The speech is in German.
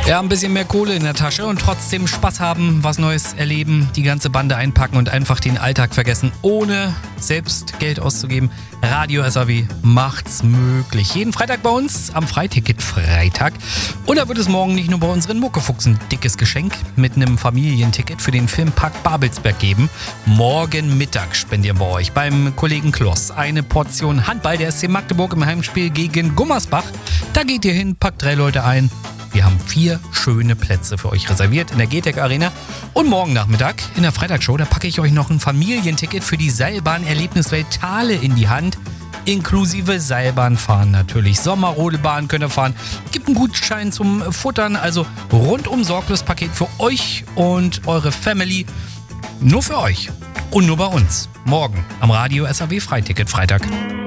Ja, ein bisschen mehr Kohle in der Tasche und trotzdem Spaß haben, was Neues erleben, die ganze Bande einpacken und einfach den Alltag vergessen, ohne selbst Geld auszugeben. Radio SAW macht's möglich. Jeden Freitag bei uns am Freiticket-Freitag. Und da wird es morgen nicht nur bei unseren Muckefuchsen ein dickes Geschenk mit einem Familienticket für den Filmpark Babelsberg geben. Morgen Mittag spendieren wir euch beim Kollegen Kloss eine Portion Handball der SC Magdeburg im Heimspiel gegen Gummersbach. Da geht ihr hin, packt 3 Leute ein. Wir haben 4 schöne Plätze für euch reserviert in der GTEC Arena. Und morgen Nachmittag in der Freitagsshow, da packe ich euch noch ein Familienticket für die Seilbahn-Erlebniswelt Thale in die Hand. Inklusive Seilbahnfahren natürlich. Sommerrodelbahn könnt ihr fahren. Gibt einen Gutschein zum Futtern. Also rundum sorglos Paket für euch und eure Family. Nur für euch und nur bei uns. Morgen am Radio SAW Freiticket Freitag.